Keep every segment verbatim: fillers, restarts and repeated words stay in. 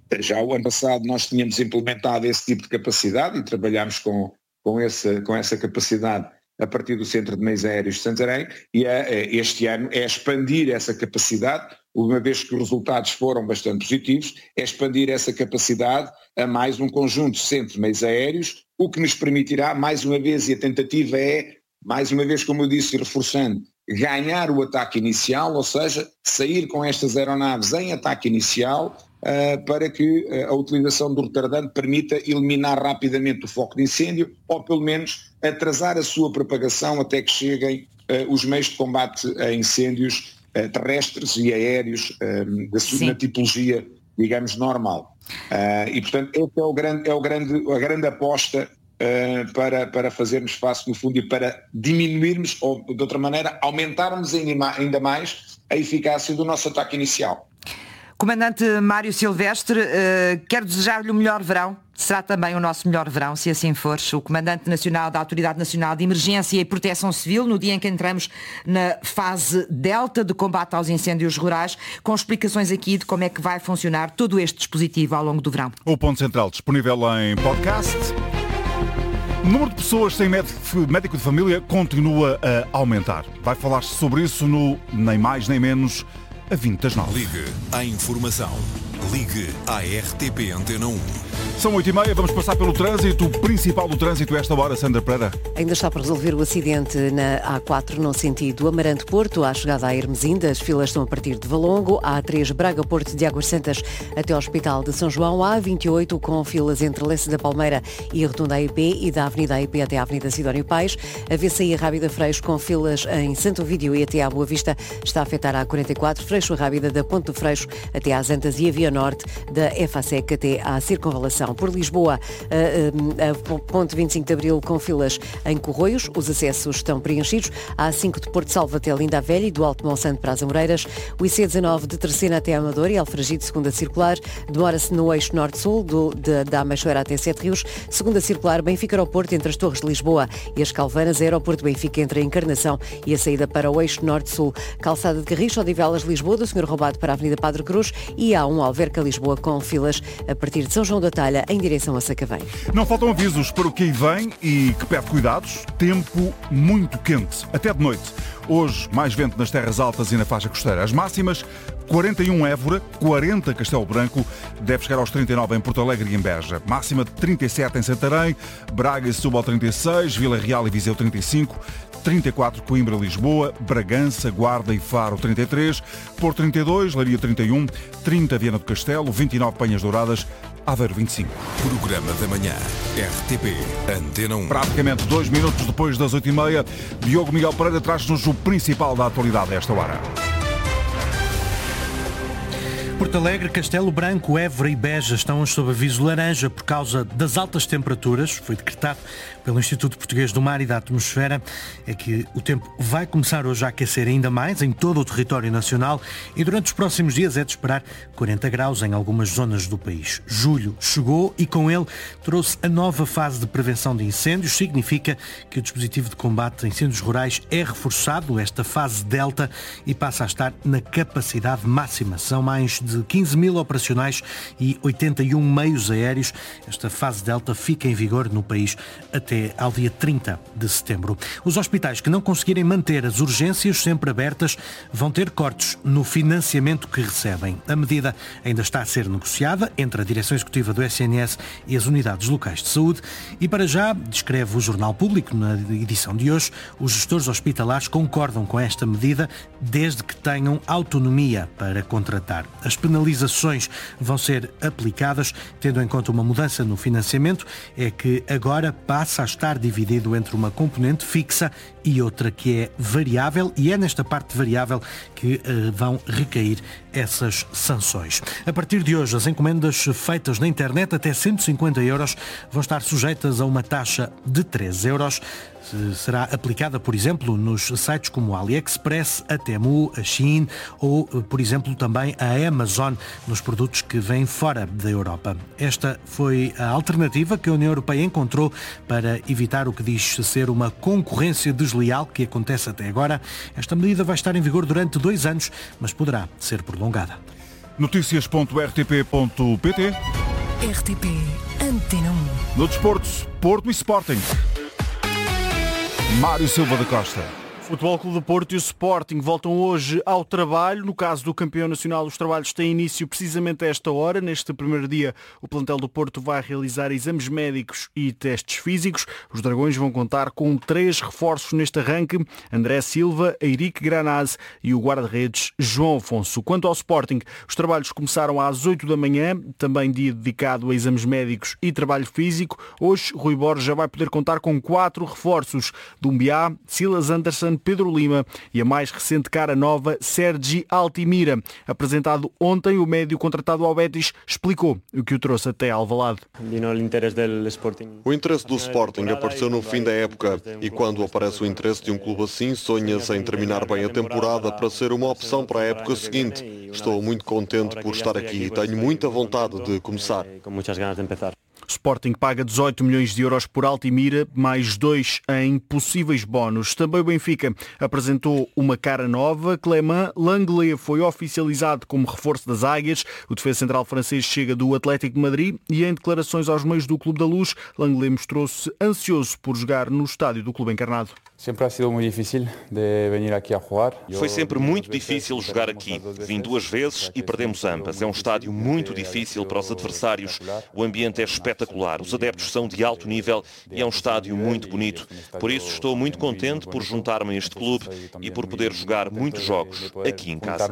Já o ano passado nós tínhamos implementado esse tipo de capacidade e trabalhámos com, com, essa, com essa capacidade a partir do Centro de Meios Aéreos de Santarém, e é, este ano é expandir essa capacidade, uma vez que os resultados foram bastante positivos, é expandir essa capacidade a mais um conjunto de centros de meios aéreos, o que nos permitirá, mais uma vez, e a tentativa é, mais uma vez, como eu disse, reforçando, ganhar o ataque inicial, ou seja, sair com estas aeronaves em ataque inicial, Uh, para que uh, a utilização do retardante permita eliminar rapidamente o foco de incêndio ou pelo menos atrasar a sua propagação até que cheguem uh, os meios de combate a incêndios uh, terrestres e aéreos um, da sua tipologia, digamos, normal. Uh, e portanto essa é, o grande, é o grande, a grande aposta uh, para, para fazermos face no fundo e para diminuirmos ou de outra maneira aumentarmos ainda mais a eficácia do nosso ataque inicial. Comandante Mário Silvestre, uh, quero desejar-lhe o melhor verão. Será também o nosso melhor verão, se assim for. O Comandante Nacional da Autoridade Nacional de Emergência e Proteção Civil, no dia em que entramos na fase Delta de combate aos incêndios rurais, com explicações aqui de como é que vai funcionar todo este dispositivo ao longo do verão. O Ponto Central disponível em podcast. O número de pessoas sem médico de família continua a aumentar. Vai falar-se sobre isso no Nem Mais Nem Menos a vinte das nove. Ligue à informação. Ligue à R T P Antena um. São oito e meia, vamos passar pelo trânsito. O principal do trânsito esta hora, Sandra Pereira. Ainda está para resolver o acidente na A quatro, no sentido Amarante-Porto, à chegada à Hermesinda. As filas estão a partir de Valongo. A A3, Braga-Porto de Águas Santas até ao Hospital de São João. A A vinte e oito, com filas entre Lenço da Palmeira e a Rotunda A I P e da Avenida A I P até à Avenida Sidónio Pais. A V C I Rábida Freixo, com filas em Santo Ovídio e até à Boa Vista, está a afetar a A quarenta e quatro. Freixo Rábida da Ponte do Freixo até às Antas e a Via Norte da EFASEC até à Circunvalação. Por Lisboa, a, a, a ponte vinte e cinco de Abril com filas em Corroios, os acessos estão preenchidos. A A cinco de Porto Salvo até Linda a Velha e do Alto Monsanto para as Amoreiras. O I C dezanove de Terceira até Amador e Alfragide, segunda circular, demora-se no eixo Norte-Sul, do, de, da Ameixoeira até Sete Rios. Segunda circular, Benfica Aeroporto entre as Torres de Lisboa e as Calvanas. Aeroporto Benfica entre a Encarnação e a saída para o eixo Norte-Sul. Calçada de Carris, Odivelas, Lisboa, do senhor Roubado para a Avenida Padre Cruz e A um Alverca, Lisboa, com filas a partir de São João da Talha em direção a Sacavém. Não faltam avisos para o que aí vem e que pede cuidados. Tempo muito quente, até de noite. Hoje, mais vento nas terras altas e na faixa costeira. As máximas, quarenta e um Évora, quarenta Castelo Branco, deve chegar aos trinta e nove em Porto Alegre e em Beja. Máxima de trinta e sete em Santarém, Braga e Setúbal trinta e seis, Vila Real e Viseu trinta e cinco, trinta e quatro Coimbra, Lisboa, Bragança, Guarda e Faro trinta e três, Porto trinta e dois, Leiria trinta e um, trinta Viana do Castelo, vinte e nove Penhas Douradas, Aveiro vinte e cinco. Programa da manhã, R T P Antena um. Praticamente dois minutos depois das oito e meia, Diogo Miguel Pereira traz-nos o principal da atualidade a esta hora. Porto Alegre, Castelo Branco, Évora e Beja estão sob aviso laranja por causa das altas temperaturas. Foi decretado pelo Instituto Português do Mar e da Atmosfera. É que o tempo vai começar hoje a aquecer ainda mais em todo o território nacional e durante os próximos dias é de esperar quarenta graus em algumas zonas do país. Julho chegou e com ele trouxe a nova fase de prevenção de incêndios. Significa que o dispositivo de combate a incêndios rurais é reforçado, esta fase Delta, e passa a estar na capacidade máxima. São mais de quinze mil operacionais e oitenta e um meios aéreos. Esta fase Delta fica em vigor no país até ao dia trinta de setembro. Os hospitais que não conseguirem manter as urgências sempre abertas vão ter cortes no financiamento que recebem. A medida ainda está a ser negociada entre a Direção Executiva do S N S e as unidades locais de saúde e, para já, descreve o Jornal Público, na edição de hoje, os gestores hospitalares concordam com esta medida desde que tenham autonomia para contratar. As penalizações vão ser aplicadas tendo em conta uma mudança no financiamento, é que agora passa a estar dividido entre uma componente fixa e outra que é variável, e é nesta parte variável que uh, vão recair essas sanções. A partir de hoje, as encomendas feitas na internet até cento e cinquenta euros vão estar sujeitas a uma taxa de três euros. Será aplicada, por exemplo, nos sites como a AliExpress, a Temu, a Shein ou, por exemplo, também a Amazon, nos produtos que vêm fora da Europa. Esta foi a alternativa que a União Europeia encontrou para evitar o que diz ser uma concorrência desleal que acontece até agora. Esta medida vai estar em vigor durante dois anos, mas poderá ser prolongada. notícias ponto r t p ponto p t. R T P Antena um. No desporto, Porto e Sporting. Mário Silva da Costa. Futebol Clube do Porto e o Sporting voltam hoje ao trabalho. No caso do campeão nacional, os trabalhos têm início precisamente a esta hora. Neste primeiro dia, o plantel do Porto vai realizar exames médicos e testes físicos. Os Dragões vão contar com três reforços neste arranque: André Silva, Eirique Granaz e o guarda-redes João Afonso. Quanto ao Sporting, os trabalhos começaram às oito da manhã, também dia dedicado a exames médicos e trabalho físico. Hoje, Rui Borges já vai poder contar com quatro reforços: Dumbiá, Silas Anderson, Pedro Lima e a mais recente cara nova, Sergi Altimira. Apresentado ontem, o médio contratado ao Betis explicou o que o trouxe até Alvalade. O interesse do Sporting apareceu no fim da época e quando aparece o interesse de um clube assim, sonha-se em terminar bem a temporada para ser uma opção para a época seguinte. Estou muito contente por estar aqui e tenho muita vontade de começar. O Sporting paga dezoito milhões de euros por Altimira, mais dois em possíveis bónus. Também o Benfica apresentou uma cara nova. Clément Lenglet foi oficializado como reforço das Águias. O defesa central francês chega do Atlético de Madrid e em declarações aos meios do Clube da Luz, Lenglet mostrou-se ansioso por jogar no estádio do clube encarnado. Foi sempre muito difícil jogar aqui. Vim duas vezes e perdemos ambas. É um estádio muito difícil para os adversários. O ambiente é espetacular. Os adeptos são de alto nível e é um estádio muito bonito. Por isso estou muito contente por juntar-me a este clube e por poder jogar muitos jogos aqui em casa.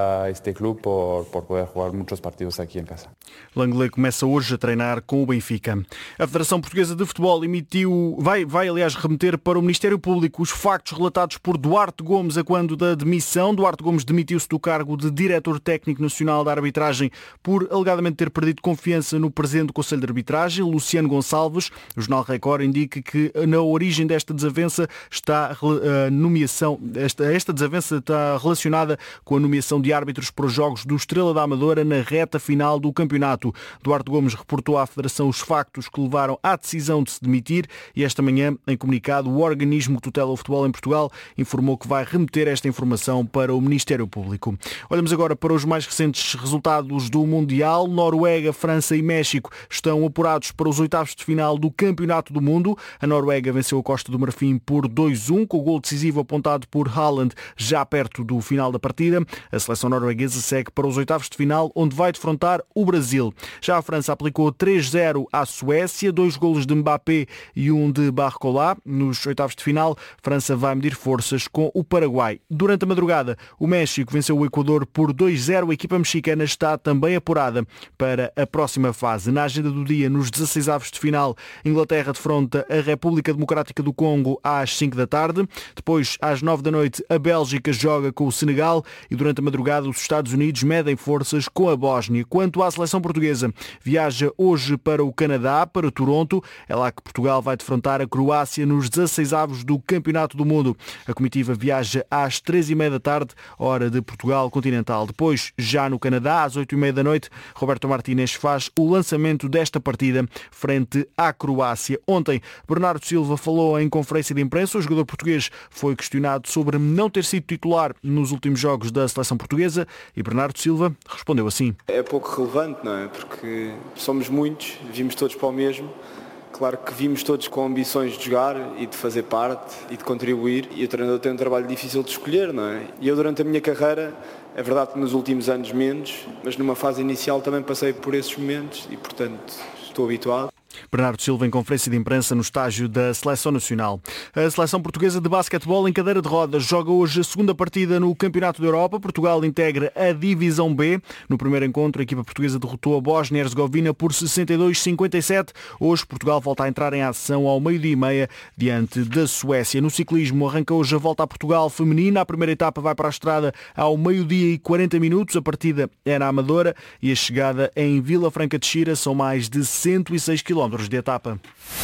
Lenglet começa hoje a treinar com o Benfica. A Federação Portuguesa de Futebol emitiu, vai, vai aliás remeter para o Ministério Público os factos relatados por Duarte Gomes a quando da demissão. Duarte Gomes demitiu-se do cargo de Diretor Técnico Nacional da Arbitragem por alegadamente ter perdido confiança no Presidente do Conselho de Arbitragem, Luciano Gonçalves. O Jornal Record indica que na origem desta desavença está a nomeação, esta, esta desavença está relacionada com a nomeação de árbitros para os jogos do Estrela da Amadora na reta final do campeonato. Duarte Gomes reportou à Federação os factos que levaram à decisão de se demitir e esta manhã, em comunicado, o organismo que tutela o futebol em Portugal informou que vai remeter esta informação para o Ministério Público. Olhamos agora para os mais recentes resultados do Mundial. Noruega, França e México estão apurados para os oitavos de final do Campeonato do Mundo. A Noruega venceu a Costa do Marfim por dois a um, com o gol decisivo apontado por Haaland já perto do final da partida. A seleção norueguesa segue para os oitavos de final, onde vai defrontar o Brasil. Já a França aplicou três a zero à Suécia, dois golos de Mbappé e um de Barcola. Nos oitavos de final, França vai medir forças com o Paraguai. Durante a madrugada, o México venceu o Equador por dois a zero. A equipa mexicana está também apurada para a próxima fase. Na agenda do dia, nos dezesseisavos de final, Inglaterra defronta a República Democrática do Congo às cinco da tarde. Depois, às nove da noite, a Bélgica joga com o Senegal e durante a madrugada os Estados Unidos medem forças com a Bósnia. Quanto à seleção portuguesa, viaja hoje para o Canadá, para Toronto. É lá que Portugal vai defrontar a Croácia nos dezesseisavos do Campeonato do Mundo. A comitiva viaja às três e meia da tarde, hora de Portugal continental. Depois, já no Canadá, às oito e meia da noite, Roberto Martínez faz o lançamento desta partida frente à Croácia. Ontem, Bernardo Silva falou em conferência de imprensa. O jogador português foi questionado sobre não ter sido titular nos últimos jogos da seleção portuguesa e Bernardo Silva respondeu assim. É pouco relevante, não é? Porque somos muitos, vimos todos para o mesmo. Claro que vimos todos com ambições de jogar e de fazer parte e de contribuir e o treinador tem um trabalho difícil de escolher, não é? E eu durante a minha carreira, é verdade que nos últimos anos menos, mas numa fase inicial também passei por esses momentos e portanto estou habituado. Bernardo Silva em conferência de imprensa no estágio da Seleção Nacional. A Seleção Portuguesa de Basquetebol em cadeira de rodas joga hoje a segunda partida no Campeonato da Europa. Portugal integra a Divisão B. No primeiro encontro, a equipa portuguesa derrotou a Bósnia e Herzegovina por sessenta e dois a cinquenta e sete. Hoje, Portugal volta a entrar em ação ao meio-dia e meia diante da Suécia. No ciclismo, arranca hoje a volta a Portugal feminina. A primeira etapa vai para a estrada ao meio-dia e quarenta minutos. A partida é na Amadora e a chegada em Vila Franca de Xira são mais de cento e seis quilómetros de etapa.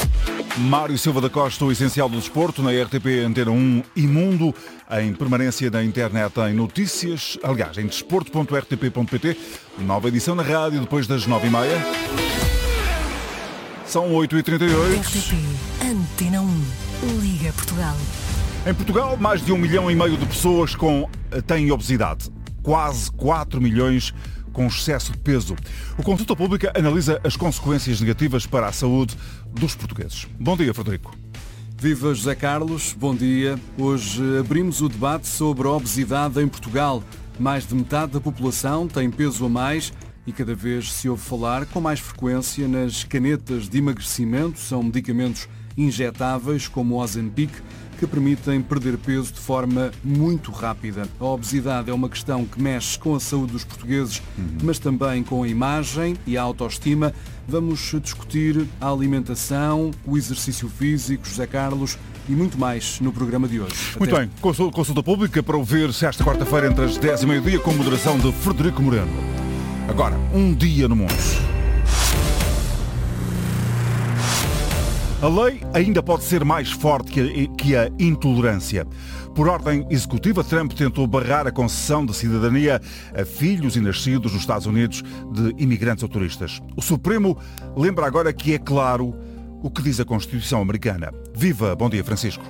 Mário Silva da Costa, o essencial do desporto, na R T P Antena um e Mundo, em permanência na internet em notícias, aliás, em desporto ponto r t p ponto p t. Nova edição na rádio depois das nove e meia. São oito e trinta e oito. R T P Antena um. Liga Portugal. Em Portugal, mais de um milhão e meio de pessoas com, têm obesidade. Quase quatro milhões com excesso de peso. O Consulta Pública analisa as consequências negativas para a saúde dos portugueses. Bom dia, Frederico. Viva José Carlos, bom dia. Hoje abrimos o debate sobre a obesidade em Portugal. Mais de metade da população tem peso a mais e cada vez se ouve falar com mais frequência nas canetas de emagrecimento. São medicamentos injetáveis como o Ozempic que permitem perder peso de forma muito rápida. A obesidade é uma questão que mexe com a saúde dos portugueses, uhum. mas também com a imagem e a autoestima. Vamos discutir a alimentação, o exercício físico, José Carlos, e muito mais no programa de hoje. Muito Até. bem, consulta pública para ouvir-se esta quarta-feira entre as dez e meio-dia com moderação de Frederico Moreno. Agora, um dia no mundo. A lei ainda pode ser mais forte que a intolerância. Por ordem executiva, Trump tentou barrar a concessão de cidadania a filhos e nascidos nos Estados Unidos de imigrantes ou turistas. O Supremo lembra agora que é claro o que diz a Constituição americana. Viva, bom dia, Francisco.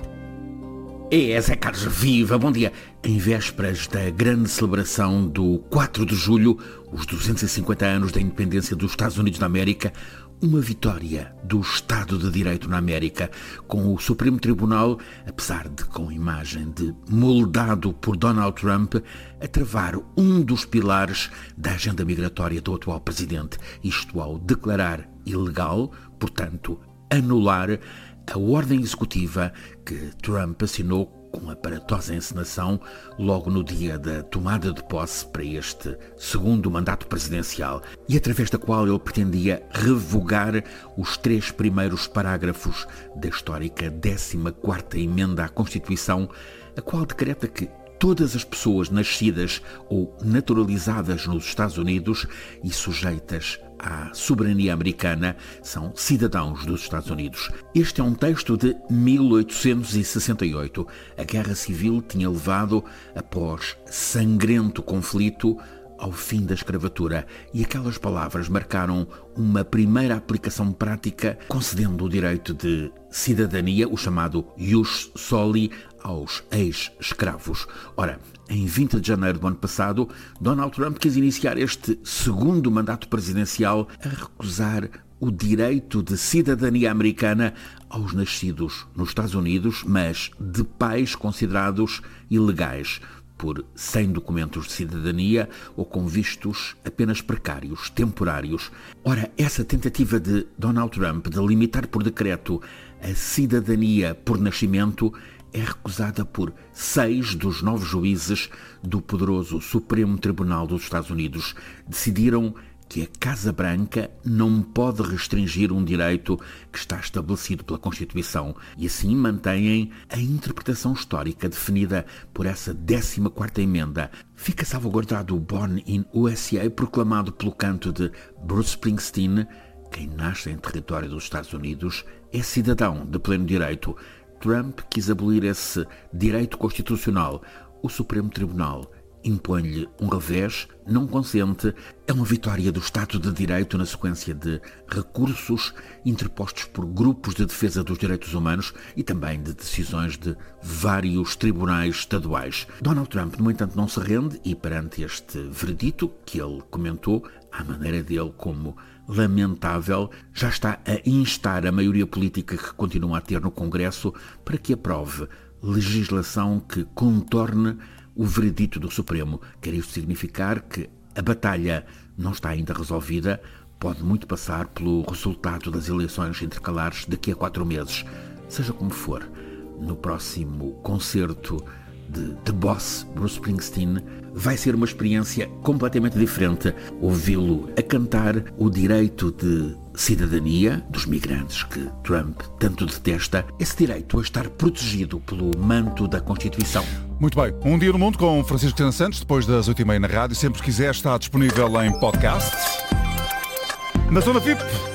É, Zé Carlos, viva, bom dia. Em vésperas da grande celebração do quatro de julho, os duzentos e cinquenta anos da independência dos Estados Unidos da América, uma vitória do Estado de Direito na América, com o Supremo Tribunal, apesar de com imagem de moldado por Donald Trump, a travar um dos pilares da agenda migratória do atual presidente, isto ao declarar ilegal, portanto, anular a ordem executiva que Trump assinou com aparatosa encenação logo no dia da tomada de posse para este segundo mandato presidencial e através da qual ele pretendia revogar os três primeiros parágrafos da histórica décima quarta emenda à Constituição, a qual decreta que todas as pessoas nascidas ou naturalizadas nos Estados Unidos e sujeitas à soberania americana são cidadãos dos Estados Unidos. Este é um texto de mil oitocentos e sessenta e oito. A Guerra Civil tinha levado, após sangrento conflito, ao fim da escravatura, e aquelas palavras marcaram uma primeira aplicação prática, concedendo o direito de cidadania, o chamado ius soli, aos ex-escravos. Ora, em vinte de janeiro do ano passado, Donald Trump quis iniciar este segundo mandato presidencial a recusar o direito de cidadania americana aos nascidos nos Estados Unidos, mas de pais considerados ilegais, por sem documentos de cidadania ou com vistos apenas precários, temporários. Ora, essa tentativa de Donald Trump de limitar por decreto a cidadania por nascimento é recusada por seis dos nove juízes do poderoso Supremo Tribunal dos Estados Unidos. Decidiram que a Casa Branca não pode restringir um direito que está estabelecido pela Constituição e assim mantêm a interpretação histórica definida por essa décima quarta emenda. Fica salvaguardado o Born in U S A proclamado pelo canto de Bruce Springsteen: quem nasce em território dos Estados Unidos é cidadão de pleno direito. Trump quis abolir esse direito constitucional. O Supremo Tribunal impõe-lhe um revés, não consente. É uma vitória do Estado de Direito na sequência de recursos interpostos por grupos de defesa dos direitos humanos e também de decisões de vários tribunais estaduais. Donald Trump, no entanto, não se rende e, perante este veredito, que ele comentou, à maneira dele, como lamentável, já está a instar a maioria política que continua a ter no Congresso para que aprove legislação que contorne o veredito do Supremo. Quer isto significar que a batalha não está ainda resolvida, pode muito passar pelo resultado das eleições intercalares daqui a quatro meses. Seja como for, no próximo concerto de The Boss, Bruce Springsteen, vai ser uma experiência completamente diferente ouvi-lo a cantar o direito de cidadania dos migrantes que Trump tanto detesta, esse direito a estar protegido pelo manto da Constituição. Muito bem, um dia no mundo com Francisco Sena Santos, depois das oito e meia na rádio, sempre que quiser está disponível em podcast. Na Zona V I P